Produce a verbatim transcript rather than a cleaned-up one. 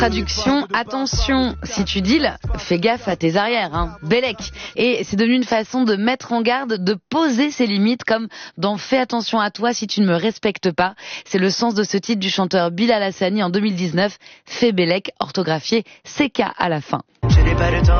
Traduction, attention, si tu deals, fais gaffe à tes arrières, hein. Bellec. Et c'est devenu une façon de mettre en garde, de poser ses limites, comme dans Fais attention à toi si tu ne me respectes pas. C'est le sens de ce titre du chanteur Bilal Hassani en deux mille dix-neuf. Fais Bellec, orthographié C K à la fin.